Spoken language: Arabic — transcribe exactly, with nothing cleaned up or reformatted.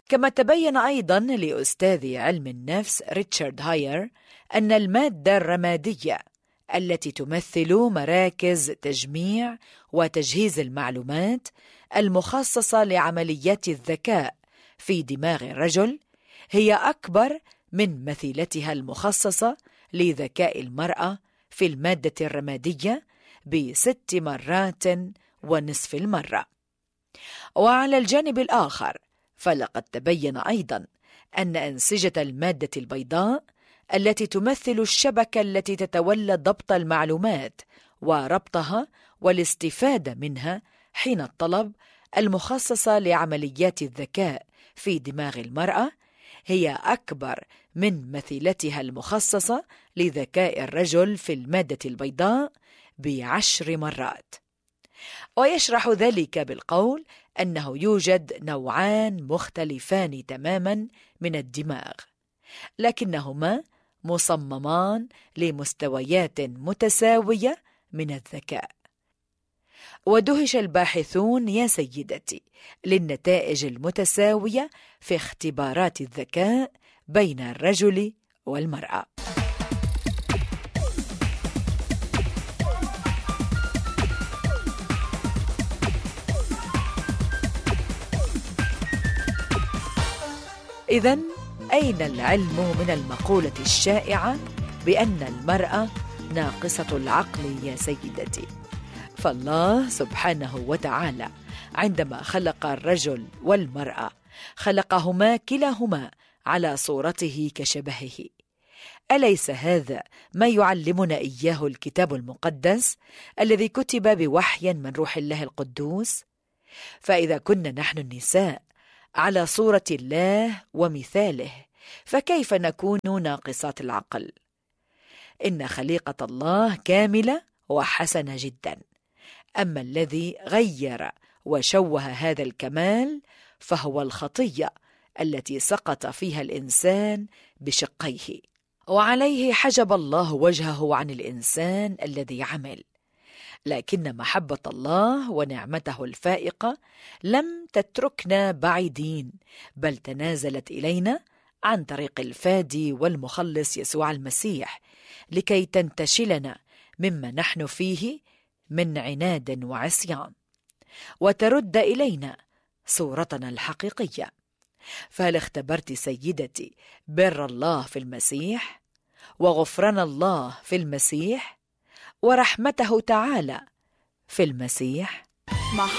كما تبين أيضا لأستاذ علم النفس ريتشارد هاير أن المادة الرمادية التي تمثل مراكز تجميع وتجهيز المعلومات المخصصة لعمليات الذكاء في دماغ الرجل هي أكبر من مثيلتها المخصصة لذكاء المرأة في المادة الرمادية بست مرات ونصف المرة. وعلى الجانب الآخر فلقد تبين أيضا أن أنسجة المادة البيضاء التي تمثل الشبكة التي تتولى ضبط المعلومات وربطها والاستفادة منها حين الطلب المخصصة لعمليات الذكاء في دماغ المرأة هي أكبر من مثيلتها المخصصة لذكاء الرجل في المادة البيضاء بعشر مرات. ويشرح ذلك بالقول أنه يوجد نوعان مختلفان تماما من الدماغ، لكنهما مصممان لمستويات متساوية من الذكاء. ودهش الباحثون يا سيدتي للنتائج المتساوية في اختبارات الذكاء بين الرجل والمرأة. إذن أين العلم من المقولة الشائعة بأن المرأة ناقصة العقل يا سيدتي؟ فالله سبحانه وتعالى عندما خلق الرجل والمرأة خلقهما كلاهما على صورته كشبهه. أليس هذا ما يعلمنا إياه الكتاب المقدس الذي كتب بوحي من روح الله القدوس؟ فإذا كنا نحن النساء على صورة الله ومثاله فكيف نكون ناقصات العقل؟ إن خليقة الله كاملة وحسنة جدا، أما الذي غير وشوه هذا الكمال فهو الخطية التي سقط فيها الإنسان بشقيه، وعليه حجب الله وجهه عن الإنسان الذي عمل. لكن محبة الله ونعمته الفائقة لم تتركنا بعيدين، بل تنازلت إلينا عن طريق الفادي والمخلص يسوع المسيح لكي تنتشلنا مما نحن فيه من عناد وعصيان، وترد إلينا صورتنا الحقيقية. فهل اختبرت سيدتي بر الله في المسيح، وغفران الله في المسيح، ورحمته تعالى في المسيح؟